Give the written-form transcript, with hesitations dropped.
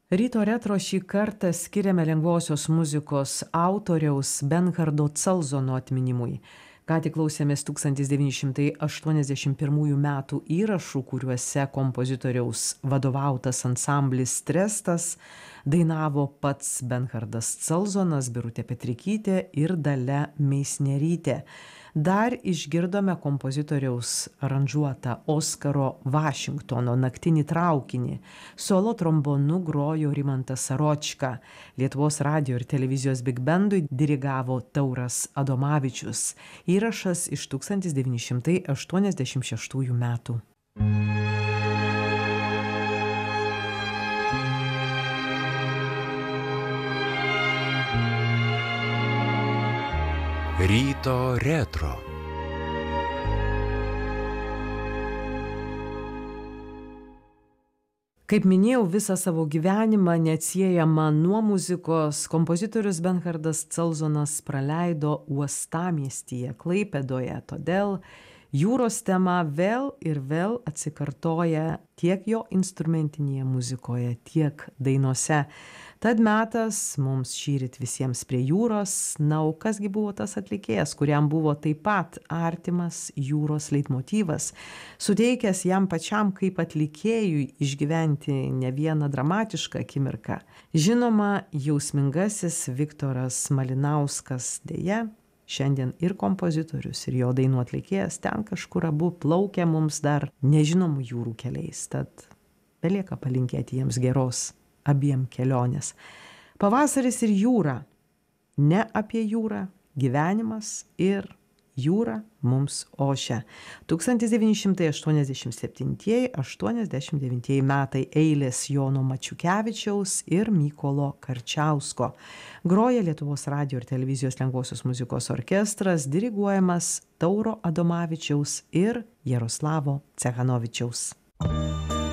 Ryto retro šį kartą skiriame lengvosios muzikos autoriaus Bernhardo Celzono atminimui. Ką tik klausėmės 1981 metų įrašų, kuriuose kompozitoriaus vadovautas ansamblis Trestas dainavo pats Bernhardas Celzonas, Birutė Petrikytė ir Dalia Meisnerytė. Dar išgirdome kompozitoriaus aranžuotą Oskaro Vašingtono Naktinį traukinį. Solo trombonu grojo Rimantas Saročka. Lietuvos radijo ir televizijos bigbendui dirigavo Tauras Adomavičius. Įrašas iš 1986 metų. Ryto retro. Kaip minėjau, visą savo gyvenimą neatsiejamą nuo muzikos kompozitorius Bernhardas Celzonas praleido uostamiestyje, Klaipėdoje. Todėl jūros tema vėl ir vėl atsikartoja tiek jo instrumentinėje muzikoje, tiek dainose. Tad metas mums šįryt visiems prie jūros. Na, o kasgi buvo tas atlikėjas, kuriam buvo taip pat artimas jūros leitmotyvas, suteikęs jam pačiam kaip atlikėjui išgyventi ne vieną dramatišką akimirką. Žinoma, jausmingasis Viktoras Malinauskas, deja, šiandien ir kompozitorius, ir jo dainų atlikėjas ten kažkur abu plaukia mums dar nežinomų jūrų keliais. Tad belieka palinkėti jiems geros abiem kelionės. Pavasaris ir jūra. Ne apie jūrą, gyvenimas ir jūra mums ošia. 1987-89 metai eilės Jono Mačiukevičiaus ir Mykolo Karčiausko. Groja Lietuvos radijo ir televizijos lengvosios muzikos orkestras, diriguojamas Tauro Adomavičiaus ir Jaroslavo Cechanovičiaus.